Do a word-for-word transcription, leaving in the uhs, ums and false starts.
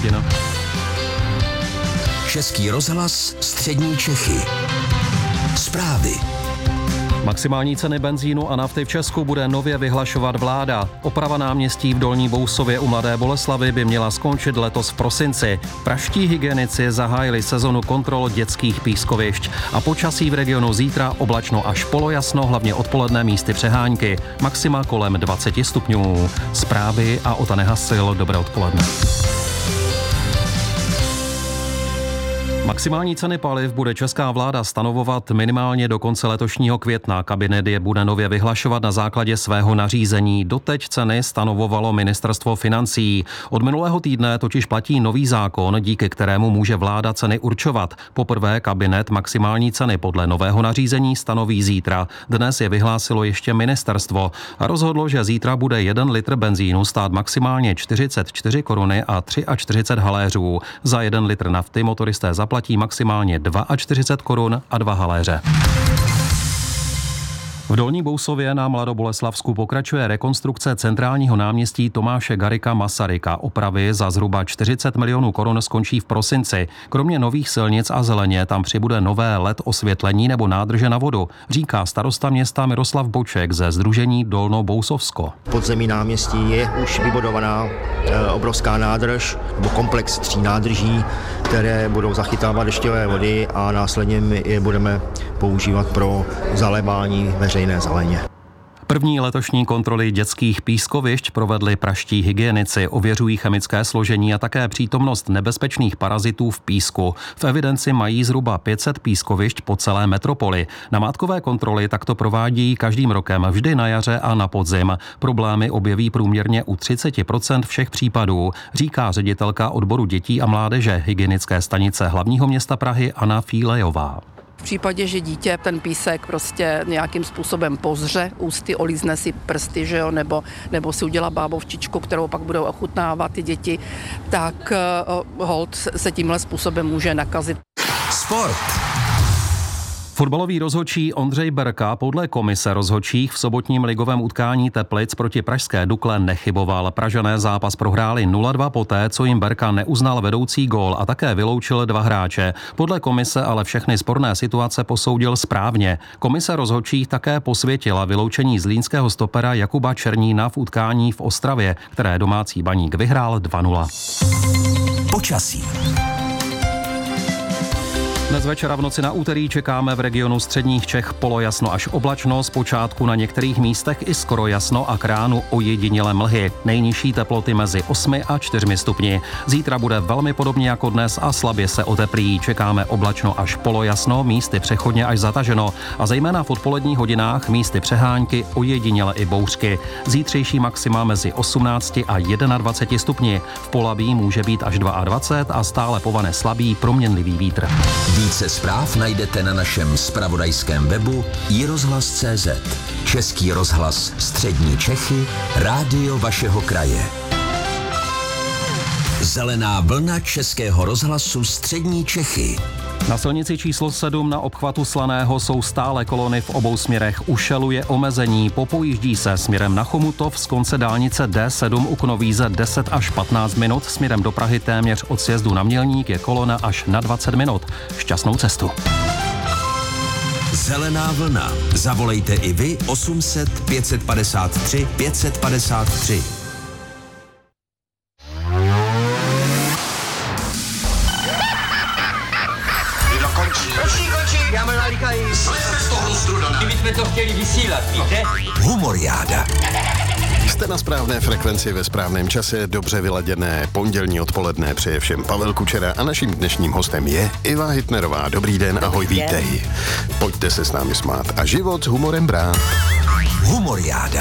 hodin. Český rozhlas Střední Čechy. Zprávy. Maximální ceny benzínu a nafty v Česku bude nově vyhlašovat vláda. Oprava náměstí v Dolní Bousově u Mladé Boleslavi by měla skončit letos v prosinci. Praští hygienici zahájili sezonu kontrol dětských pískovišť. A počasí v regionu zítra oblačno až polojasno, hlavně odpoledne místy přehánky. Maxima kolem dvacet stupňů. Zprávy a Ota Nehasil, dobré odpoledne. Maximální ceny paliv bude česká vláda stanovovat minimálně do konce letošního května. Kabinet je bude nově vyhlašovat na základě svého nařízení. Doteď ceny stanovovalo ministerstvo financí. Od minulého týdne totiž platí nový zákon, díky kterému může vláda ceny určovat. Poprvé kabinet maximální ceny podle nového nařízení stanoví zítra. Dnes je vyhlásilo ještě ministerstvo a rozhodlo, že zítra bude jeden litr benzínu stát maximálně čtyřicet čtyři koruny a čtyřicet tři haléřů. Za jeden litr nafty motoristé zaplatí maximálně čtyřicet dva korun a dva haléře. V Dolní Bousově na Mladoboleslavsku pokračuje rekonstrukce centrálního náměstí Tomáše Garrigua Masaryka. Opravy za zhruba čtyřicet milionů korun skončí v prosinci. Kromě nových silnic a zeleně tam přibude nové el é dé osvětlení nebo nádrže na vodu, říká starosta města Miroslav Boček ze sdružení Dolno Bousovsko. Podzemí náměstí je už vybudovaná e, obrovská nádrž nebo komplex tří nádrží, které budou zachytávat dešťové vody a následně my je budeme používat pro zalévání veřejné zeleně. První letošní kontroly dětských pískovišť provedli praští hygienici, ověřují chemické složení a také přítomnost nebezpečných parazitů v písku. V evidenci mají zhruba pět set pískovišť po celé metropoli. Namátkové kontroly takto provádí každým rokem vždy na jaře a na podzim. Problémy objeví průměrně u třicet procent všech případů, říká ředitelka odboru dětí a mládeže hygienické stanice hlavního města Prahy Anna Fílejová. V případě, že dítě ten písek prostě nějakým způsobem pozře ústy, olízne si prsty, že jo, nebo, nebo si udělá bábovčičku, kterou pak budou ochutnávat ty děti, tak uh, hold se tímhle způsobem může nakazit. Sport. Fotbalový rozhodčí Ondřej Berka podle komise rozhodčích v sobotním ligovém utkání Teplic proti pražské Dukle nechyboval. Pražané zápas prohráli nula dva poté, co jim Berka neuznal vedoucí gól a také vyloučil dva hráče. Podle komise ale všechny sporné situace posoudil správně. Komise rozhodčích také posvětila vyloučení zlínského stopera Jakuba Černína v utkání v Ostravě, které domácí Baník vyhrál dva nula. Počasí. Dnes večera v noci na úterý čekáme v regionu středních Čech polojasno až oblačno, zpočátku na některých místech i skoro jasno a k ránu ojedinělé mlhy. Nejnižší teploty mezi osmi a čtyřmi stupni. Zítra bude velmi podobně jako dnes a slabě se oteplí. Čekáme oblačno až polojasno, místy přechodně až zataženo a zejména v odpoledních hodinách místy přehánky, ojediněle i bouřky. Zítřejší maxima mezi osmnácti a dvaceti jednou stupni. V Polabí může být až dvacet dva a stále povane slabý proměnlivý vítr. Více zpráv najdete na našem zpravodajském webu i rozhlas tečka cé zet. Český rozhlas Střední Čechy, rádio vašeho kraje. Zelená vlna Českého rozhlasu Střední Čechy. Na silnici číslo sedm na obchvatu Slaného jsou stále kolony v obou směrech. U Šelu je omezení, popojíždí se směrem na Chomutov z konce dálnice dé sedm u Knovíze deset až patnáct minut, směrem do Prahy téměř od sjezdu na Mělník je kolona až na dvacet minut. Šťastnou cestu. Zelená vlna. Zavolejte i vy osm set pět padesát tři pět padesát tři. My jsme to chtěli vysílat, víte? Humoriáda. Jste na správné frekvenci ve správném čase, dobře vyladěné pondělní odpoledne přeje všem Pavel Kučera a naším dnešním hostem je Iva Hitnerová. Dobrý den, ahoj, vítej. Pojďte se s námi smát a život s humorem brát. Humoriáda.